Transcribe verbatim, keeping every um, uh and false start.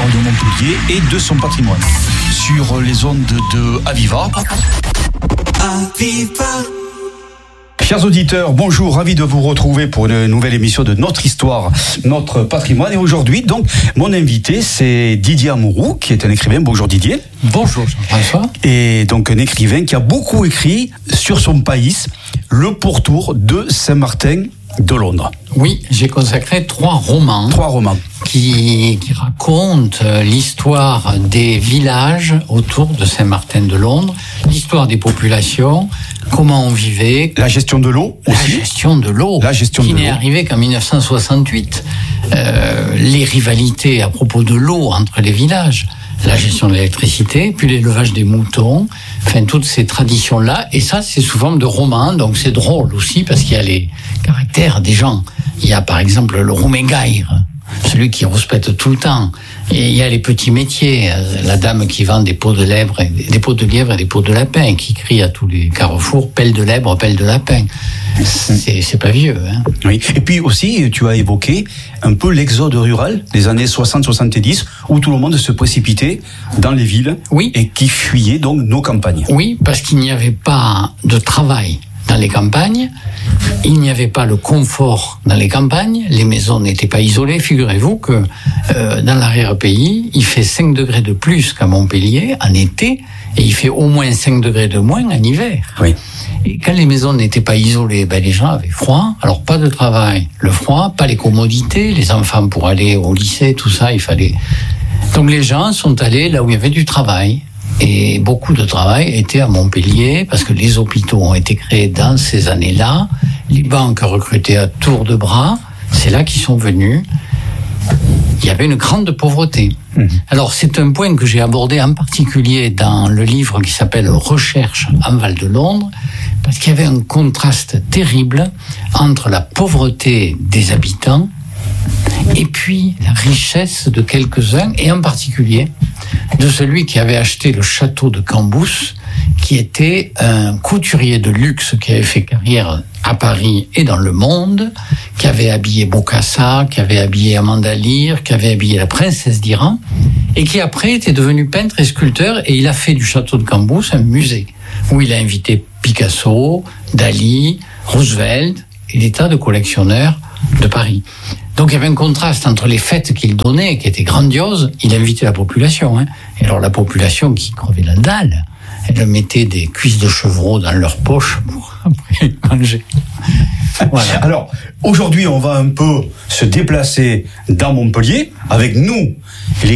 l'histoire de Montpellier et de son patrimoine. Sur les ondes de Aviva. Aviva. Chers auditeurs, bonjour, ravi de vous retrouver pour une nouvelle émission de Notre Histoire, Notre Patrimoine. Et aujourd'hui, donc, mon invité, c'est Didier Amouroux, qui est un écrivain. Bonjour Didier. Bonjour Jean-François. Et donc un écrivain qui a beaucoup écrit sur son pays, le pourtour de Saint-Martin de Londres. Oui, j'ai consacré trois romans. Trois romans. Qui, qui racontent l'histoire des villages autour de Saint-Martin de Londres, l'histoire des populations, comment on vivait. La gestion de l'eau aussi. La gestion de l'eau. La gestion qui de n'est l'eau. arrivée qu'en dix-neuf cent soixante-huit. Euh, les rivalités à propos de l'eau entre les villages. La gestion de l'électricité, puis l'élevage des moutons, enfin toutes ces traditions-là. Et ça, c'est sous forme de romans, donc c'est drôle aussi parce qu'il y a les caractères des gens. Il y a par exemple le roumégaire, celui qui rouspète tout le temps. Et il y a les petits métiers, la dame qui vend des pots de lièvre, et des pots de lièvre et des pots de lapin, qui crie à tous les carrefours pelle de lièvre, pelle de lapin. C'est, c'est pas vieux, hein. Oui. Et puis aussi, tu as évoqué un peu l'exode rural des années soixante soixante-dix, où tout le monde se précipitait dans les villes. Oui. Et qui fuyait donc nos campagnes. Oui, parce qu'il n'y avait pas de travail dans les campagnes, il n'y avait pas le confort dans les campagnes, les maisons n'étaient pas isolées. Figurez-vous que euh, dans l'arrière-pays, il fait cinq degrés de plus qu'à Montpellier en été, et il fait au moins cinq degrés de moins en hiver. Oui. Et quand les maisons n'étaient pas isolées, ben les gens avaient froid. Alors pas de travail, le froid, pas les commodités, les enfants pour aller au lycée, tout ça, il fallait. Donc les gens sont allés là où il y avait du travail. Et beaucoup de travail était à Montpellier parce que les hôpitaux ont été créés dans ces années-là. Les banques recrutaient à tour de bras. C'est là qu'ils sont venus. Il y avait une grande pauvreté. Mmh. Alors c'est un point que j'ai abordé en particulier dans le livre qui s'appelle Recherche en Val de Londres, parce qu'il y avait un contraste terrible entre la pauvreté des habitants et puis la richesse de quelques-uns, et en particulier de celui qui avait acheté le château de Cambous, qui était un couturier de luxe qui avait fait carrière à Paris et dans le monde, qui avait habillé Bokassa, qui avait habillé Amanda Lear, qui avait habillé la princesse d'Iran, et qui après était devenu peintre et sculpteur, et il a fait du château de Cambous un musée, où il a invité Picasso, Dali, Roosevelt, et des tas de collectionneurs de Paris. Donc il y avait un contraste entre les fêtes qu'il donnait, qui étaient grandioses, il invitait la population, hein. Et alors la population qui crevait la dalle, elle mettait des cuisses de chevreau dans leur poche pour après manger. Voilà. Alors, aujourd'hui, on va un peu se déplacer dans Montpellier, avec nous, les